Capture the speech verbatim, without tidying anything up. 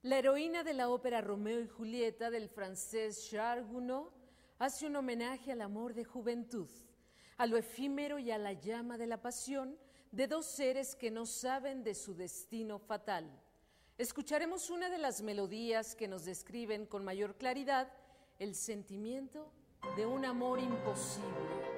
La heroína de la ópera Romeo y Julieta del francés Charles Gounod hace un homenaje al amor de juventud, a lo efímero y a la llama de la pasión de dos seres que no saben de su destino fatal. Escucharemos una de las melodías que nos describen con mayor claridad el sentimiento de un amor imposible.